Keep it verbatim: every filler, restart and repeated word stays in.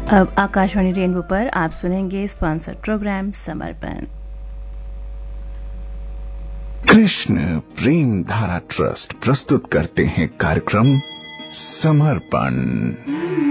अब आकाशवाणी रेनबो पर आप सुनेंगे स्पॉन्सर्ड प्रोग्राम समर्पण। कृष्ण प्रेम धारा ट्रस्ट प्रस्तुत करते हैं कार्यक्रम समर्पण।